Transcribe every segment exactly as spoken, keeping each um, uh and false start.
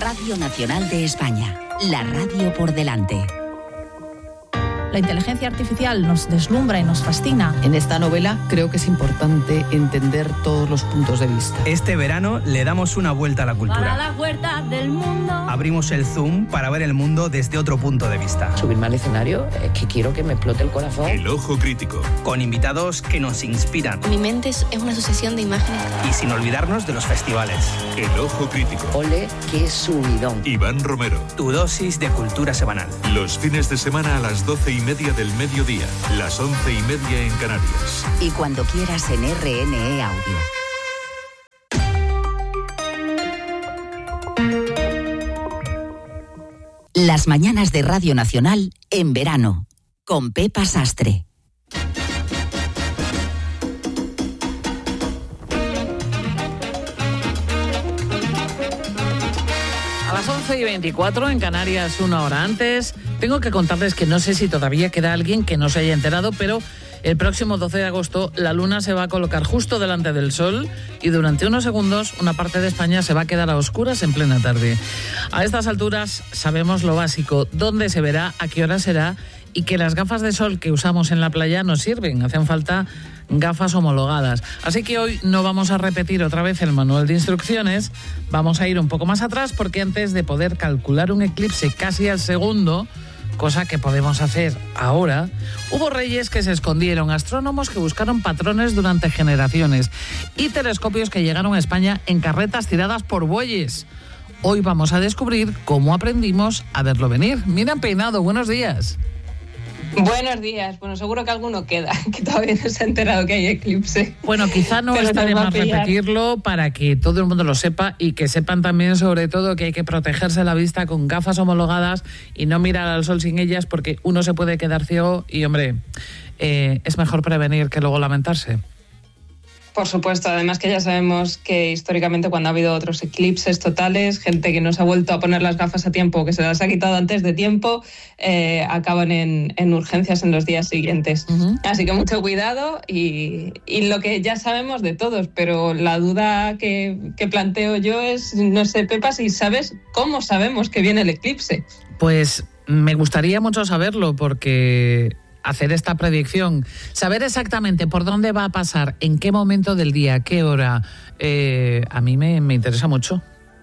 Radio Nacional de España, la radio por delante. La inteligencia artificial nos deslumbra y nos fascina. En esta novela creo que es importante entender todos los puntos de vista. Este verano le damos una vuelta a la cultura. Para las vueltas del mundo. Abrimos el zoom para ver el mundo desde otro punto de vista. Subirme al escenario es que quiero que me explote el corazón. El ojo crítico. Con invitados que nos inspiran. Mi mente es una sucesión de imágenes. Y sin olvidarnos de los festivales. El ojo crítico. Ole, qué subidón. Iván Romero. Tu dosis de cultura semanal. Los fines de semana a las doce y media del mediodía, las once y media en Canarias. Y cuando quieras en R N E Audio. Las mañanas de Radio Nacional en verano, con Pepa Sastre. A las once y veinticuatro en Canarias, una hora antes, tengo que contarles que no sé si todavía queda alguien que no se haya enterado, pero el próximo doce de agosto la luna se va a colocar justo delante del sol y durante unos segundos una parte de España se va a quedar a oscuras en plena tarde. A estas alturas sabemos lo básico, dónde se verá, a qué hora será y que las gafas de sol que usamos en la playa nos sirven, hacen falta gafas homologadas. Así que hoy no vamos a repetir otra vez el manual de instrucciones, vamos a ir un poco más atrás porque antes de poder calcular un eclipse casi al segundo, cosa que podemos hacer ahora, hubo reyes que se escondieron, astrónomos que buscaron patrones durante generaciones y telescopios que llegaron a España en carretas tiradas por bueyes. Hoy vamos a descubrir cómo aprendimos a verlo venir. Miriam Peinado, buenos días. Buenos días. Bueno, seguro que alguno queda, que todavía no se ha enterado que hay eclipse. Bueno, quizá no está de más repetirlo para que todo el mundo lo sepa y que sepan también, sobre todo, que hay que protegerse la vista con gafas homologadas y no mirar al sol sin ellas porque uno se puede quedar ciego y, hombre, eh, es mejor prevenir que luego lamentarse. Por supuesto, además que ya sabemos que históricamente cuando ha habido otros eclipses totales, gente que no se ha vuelto a poner las gafas a tiempo, que se las ha quitado antes de tiempo, eh, acaban en, en urgencias en los días siguientes. Uh-huh. Así que mucho cuidado y, y lo que ya sabemos de todos, pero la duda que, que planteo yo es, no sé, Pepa, si sabes cómo sabemos que viene el eclipse. Pues me gustaría mucho saberlo porque hacer esta predicción, saber exactamente por dónde va a pasar, en qué momento del día, qué hora, eh, a mí me, me interesa mucho.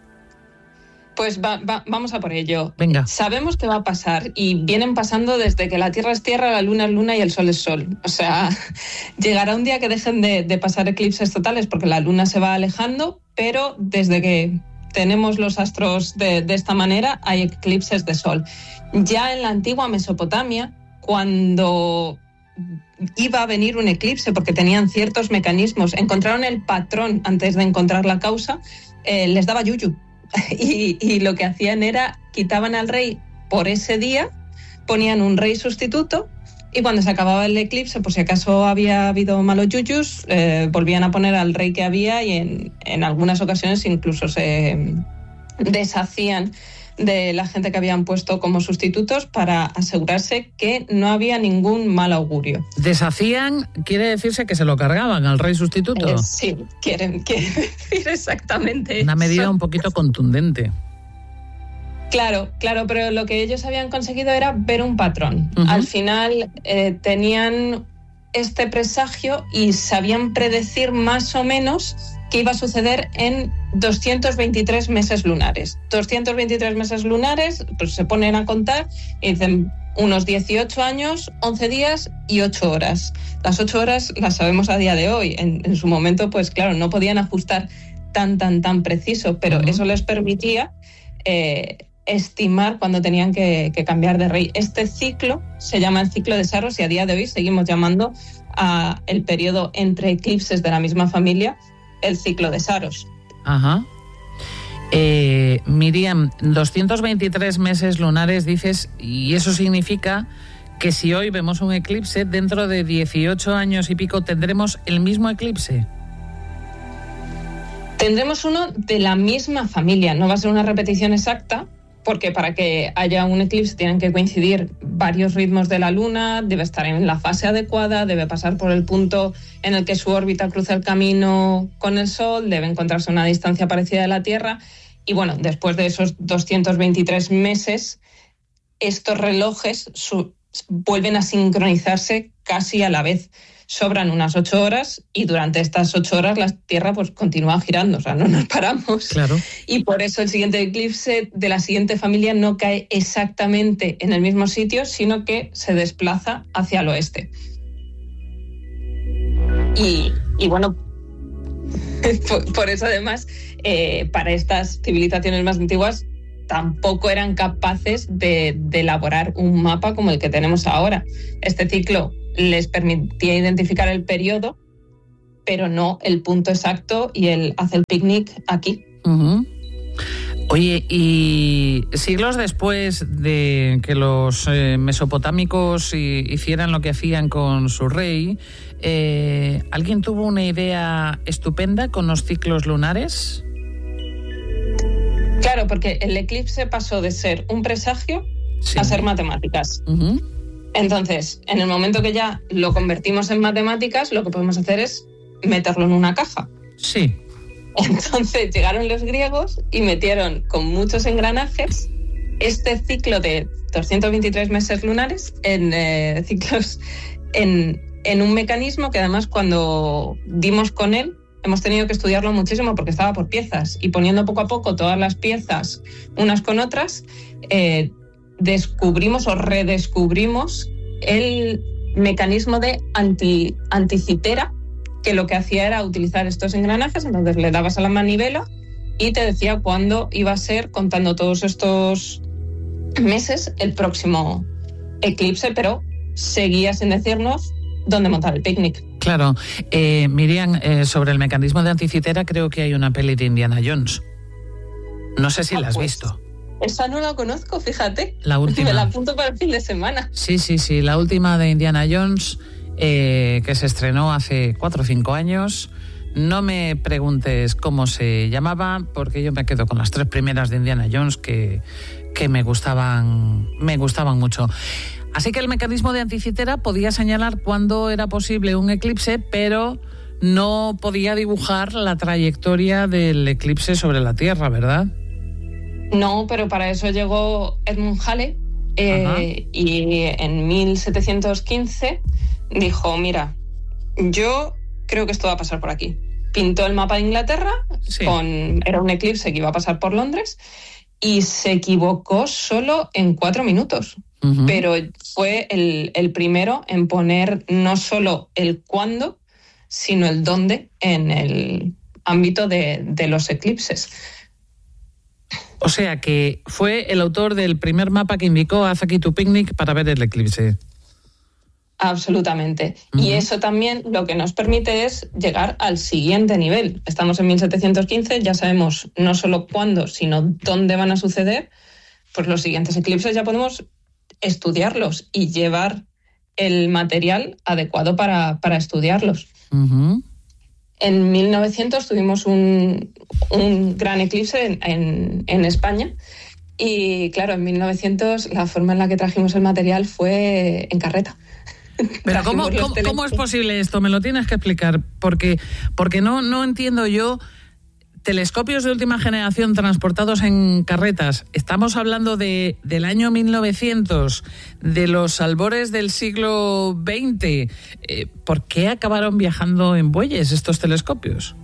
Pues va, va, vamos a por ello. Venga. Sabemos que va a pasar y vienen pasando desde que la Tierra es Tierra, la Luna es Luna y el Sol es Sol. O sea, llegará un día que dejen de, de pasar eclipses totales porque la Luna se va alejando, pero desde que tenemos los astros de, de esta manera hay eclipses de Sol. Ya en la antigua Mesopotamia, cuando iba a venir un eclipse, porque tenían ciertos mecanismos, encontraron el patrón antes de encontrar la causa, eh, les daba yuyu. Y, y lo que hacían era, quitaban al rey por ese día, ponían un rey sustituto, y cuando se acababa el eclipse, por si acaso había habido malos yuyus, eh, volvían a poner al rey que había y en, en algunas ocasiones incluso se deshacían de la gente que habían puesto como sustitutos para asegurarse que no había ningún mal augurio. ¿Deshacían quiere decirse que se lo cargaban al rey sustituto? Eh, sí, quieren, quieren decir exactamente una medida eso. Un poquito contundente. Claro, claro, pero lo que ellos habían conseguido era ver un patrón. Uh-huh. Al final eh, tenían este presagio y sabían predecir más o menos qué iba a suceder en doscientos veintitrés meses lunares. doscientos veintitrés meses lunares, pues se ponen a contar y dicen unos dieciocho años, once días y ocho horas. Las ocho horas las sabemos a día de hoy. En, en su momento, pues claro, no podían ajustar tan, tan, tan preciso, pero uh-huh. eso les permitía eh, estimar cuándo tenían que, que cambiar de rey. Este ciclo se llama el ciclo de Saros y a día de hoy seguimos llamando a el periodo entre eclipses de la misma familia el ciclo de Saros. Ajá. Eh, Miriam, doscientos veintitrés meses lunares dices, y eso significa que si hoy vemos un eclipse, dentro de dieciocho años y pico tendremos el mismo eclipse. Tendremos uno de la misma familia, no va a ser una repetición exacta, porque para que haya un eclipse tienen que coincidir varios ritmos de la Luna, debe estar en la fase adecuada, debe pasar por el punto en el que su órbita cruza el camino con el Sol, debe encontrarse a una distancia parecida de la Tierra, Y bueno, después de esos doscientos veintitrés meses, estos relojes su- vuelven a sincronizarse casi a la vez. Sobran unas ocho horas y durante estas ocho horas la Tierra pues continúa girando, o sea, no nos paramos. Claro. Y por eso el siguiente eclipse de la siguiente familia no cae exactamente en el mismo sitio, sino que se desplaza hacia el oeste. Y, y bueno, por, por eso además, eh, para estas civilizaciones más antiguas, tampoco eran capaces de, de elaborar un mapa como el que tenemos ahora. Este ciclo les permitía identificar el periodo, pero no el punto exacto y el hacer el picnic aquí. Uh-huh. Oye, y siglos después de que los eh, mesopotámicos hi- hicieran lo que hacían con su rey, eh, ¿alguien tuvo una idea estupenda con los ciclos lunares? Claro, porque el eclipse pasó de ser un presagio Sí. a ser matemáticas. Uh-huh. Entonces, en el momento que ya lo convertimos en matemáticas, lo que podemos hacer es meterlo en una caja. Sí. Entonces llegaron los griegos y metieron con muchos engranajes este ciclo de doscientos veintitrés meses lunares en eh, ciclos en, en un mecanismo que además cuando dimos con él hemos tenido que estudiarlo muchísimo porque estaba por piezas y poniendo poco a poco todas las piezas unas con otras, eh, descubrimos o redescubrimos el mecanismo de anti, anticitera, que lo que hacía era utilizar estos engranajes, entonces le dabas a la manivela y te decía cuándo iba a ser, contando todos estos meses, el próximo eclipse, pero seguía sin decirnos dónde montar el picnic. Claro. Eh, Miriam, eh, sobre el mecanismo de anticitera creo que hay una peli de Indiana Jones. No sé si Ah, la has pues, visto. Esa no la conozco, fíjate. La última. Me la apunto para el fin de semana. Sí, sí, sí, la última de Indiana Jones, eh, que se estrenó hace cuatro o cinco años. No me preguntes cómo se llamaba, porque yo me quedo con las tres primeras de Indiana Jones que, que me gustaban, me gustaban mucho. Así que el mecanismo de anticitera podía señalar cuándo era posible un eclipse, pero no podía dibujar la trayectoria del eclipse sobre la Tierra, ¿verdad? No, pero para eso llegó Edmund Halley eh, y en mil setecientos quince dijo, mira, yo creo que esto va a pasar por aquí. Pintó el mapa de Inglaterra, Sí. con, era un eclipse que iba a pasar por Londres y se equivocó solo en cuatro minutos. Uh-huh. Pero fue el, el primero en poner no solo el cuándo, sino el dónde en el ámbito de, de los eclipses. O sea que fue el autor del primer mapa que indicó haz aquí tu picnic para ver el eclipse. Absolutamente. Uh-huh. Y eso también lo que nos permite es llegar al siguiente nivel. Estamos en mil setecientos quince, ya sabemos no solo cuándo, sino dónde van a suceder. Pues los siguientes eclipses ya podemos estudiarlos y llevar el material adecuado para, para estudiarlos. Uh-huh. En mil novecientos tuvimos un, un gran eclipse en, en, en España y claro, en mil novecientos la forma en la que trajimos el material fue en carreta. Pero ¿cómo, Trajimos los cómo, ¿cómo es telescopios. posible esto? Me lo tienes que explicar, porque, porque no, no entiendo yo. Telescopios de última generación transportados en carretas. Estamos hablando de, del año mil novecientos, de los albores del siglo veinte. Eh, ¿Por qué acabaron viajando en bueyes estos telescopios?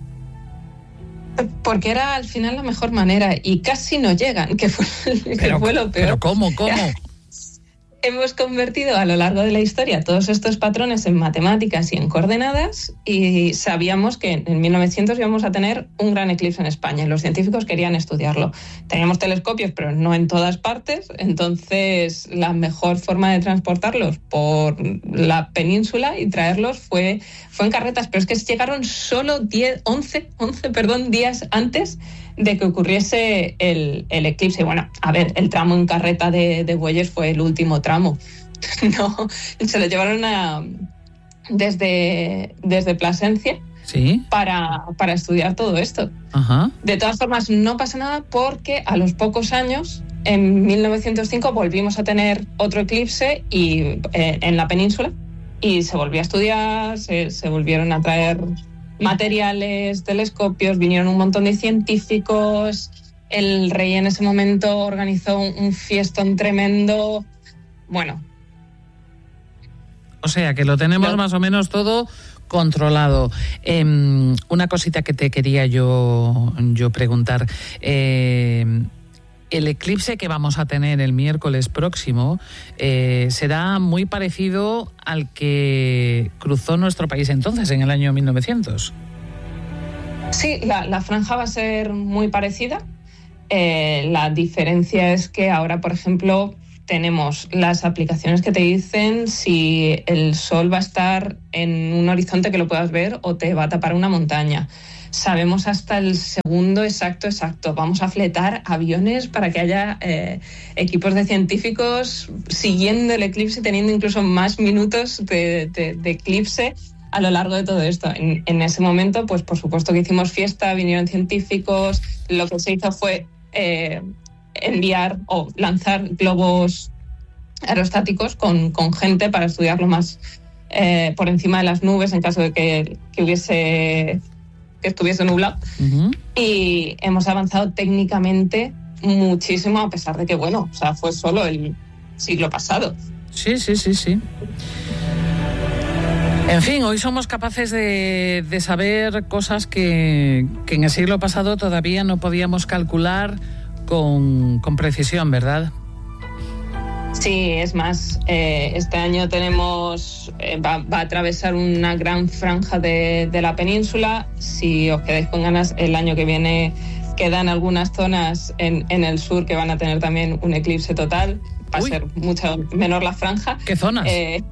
Porque era al final la mejor manera y casi no llegan, que fue, que Pero, fue lo peor. pero ¿cómo? ¿Cómo? Hemos convertido a lo largo de la historia todos estos patrones en matemáticas y en coordenadas y sabíamos que en mil novecientos íbamos a tener un gran eclipse en España y los científicos querían estudiarlo. Teníamos telescopios, pero no en todas partes, entonces la mejor forma de transportarlos por la península y traerlos fue, fue en carretas, pero es que llegaron solo diez, once, once perdón, días antes de que ocurriese el, el eclipse. Bueno, a ver, el tramo en carreta de, de bueyes fue el último tramo. No, se lo llevaron a, desde, desde Plasencia Sí. para, para estudiar todo esto. Ajá. De todas formas, no pasa nada porque a los pocos años, en mil novecientos cinco, volvimos a tener otro eclipse y, eh, en la península y se volvió a estudiar, se, se volvieron a traer materiales, telescopios, vinieron un montón de científicos, El rey en ese momento organizó un, un fiestón tremendo. Bueno. O sea, que lo tenemos no. más o menos todo controlado. Eh, una cosita que te quería yo, yo preguntar. Eh, el eclipse que vamos a tener el miércoles próximo eh, será muy parecido al que cruzó nuestro país entonces, en el año mil novecientos. Sí, la, la franja va a ser muy parecida. Eh, la diferencia es que ahora, por ejemplo, tenemos las aplicaciones que te dicen si el sol va a estar en un horizonte que lo puedas ver o te va a tapar una montaña. Sabemos hasta el segundo exacto, exacto. Vamos a fletar aviones para que haya eh, equipos de científicos siguiendo el eclipse, teniendo incluso más minutos de, de, de eclipse a lo largo de todo esto. En, en ese momento, pues por supuesto que hicimos fiesta, vinieron científicos, lo que se hizo fue eh, enviar o lanzar globos aerostáticos con, con gente para estudiarlo más eh, por encima de las nubes en caso de que, que hubiese... que estuviese nublado. Uh-huh. Y hemos avanzado técnicamente muchísimo, a pesar de que, bueno, o sea, fue solo el siglo pasado. Sí, sí, sí, sí. En fin, hoy somos capaces de, de saber cosas que, que en el siglo pasado todavía no podíamos calcular con, con precisión, ¿verdad? Sí, es más, eh, este año tenemos, eh, va, va a atravesar una gran franja de, de la península. Si os quedáis con ganas, el año que viene quedan algunas zonas en, en el sur que van a tener también un eclipse total. Va Uy. a ser mucho menor la franja. ¿Qué zonas? Eh,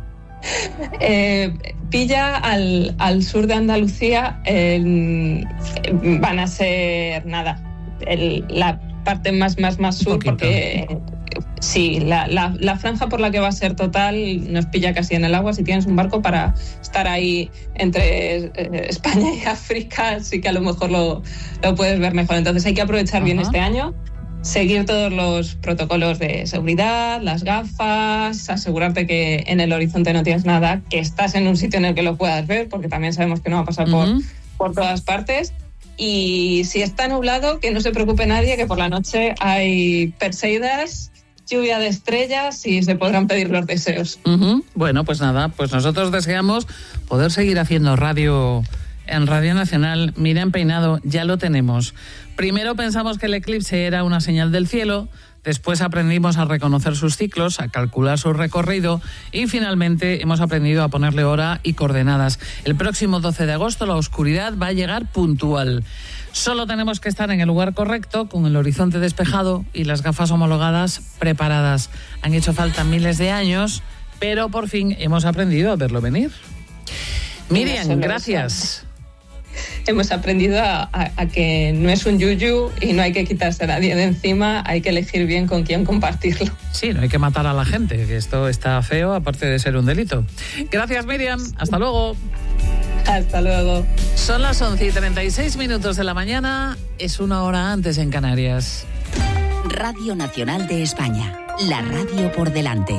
eh, pilla al, al sur de Andalucía, eh, van a ser nada, el, la parte más, más, más sur, porque... Eh, Sí, la, la, la franja por la que va a ser total nos pilla casi en el agua. Si tienes un barco para estar ahí entre eh, España y África, sí que a lo mejor lo, lo puedes ver mejor. Entonces hay que aprovechar Ajá. bien este año, seguir todos los protocolos de seguridad, las gafas, asegurarte que en el horizonte no tienes nada, que estás en un sitio en el que lo puedas ver, porque también sabemos que no va a pasar uh-huh. por, por todas partes. Y si está nublado, que no se preocupe nadie, que por la noche hay Perseidas, lluvia de estrellas y se podrán pedir los deseos. Uh-huh. Bueno, pues nada, pues nosotros deseamos poder seguir haciendo radio en Radio Nacional. Miriam Peinado, ya lo tenemos. Primero pensamos que el eclipse era una señal del cielo, después aprendimos a reconocer sus ciclos, a calcular su recorrido y finalmente hemos aprendido a ponerle hora y coordenadas. El próximo doce de agosto la oscuridad va a llegar puntual. Solo tenemos que estar en el lugar correcto, con el horizonte despejado y las gafas homologadas preparadas. Han hecho falta miles de años, pero por fin hemos aprendido a verlo venir. Miriam, gracias. Hemos aprendido a, a, a que no es un yuyu y no hay que quitarse a nadie de encima, hay que elegir bien con quién compartirlo. Sí, no hay que matar a la gente, que esto está feo, aparte de ser un delito. Gracias, Miriam. Hasta luego. Hasta luego. Son las once y treinta y seis minutos de la mañana, es una hora antes en Canarias. Radio Nacional de España, la radio por delante.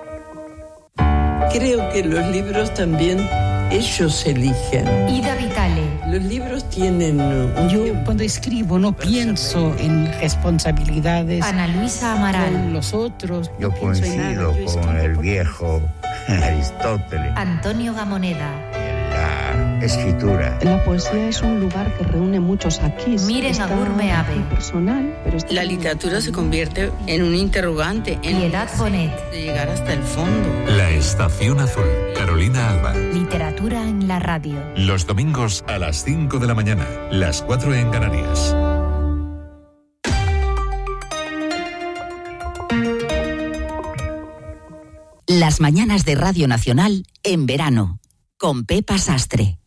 Creo que los libros también ellos eligen. Ida Vitale. Los libros tienen un Yo tiempo. cuando escribo no pienso en responsabilidades. Ana Luisa Amaral. Con los otros. Yo no pienso en nada. coincido Yo con escribo el por- viejo Aristóteles. Antonio Gamoneda. La escritura. La poesía es un lugar que reúne muchos aquí. Miren Está Agur Meave. personal, pero está La literatura se convierte en un interrogante, en Piedad Bonet. de llegar hasta el fondo. La Estación Azul, Carolina Alba. Literatura en la radio. Los domingos a las cinco de la mañana, las cuatro en Canarias. Las mañanas de Radio Nacional en verano, con Pepa Sastre.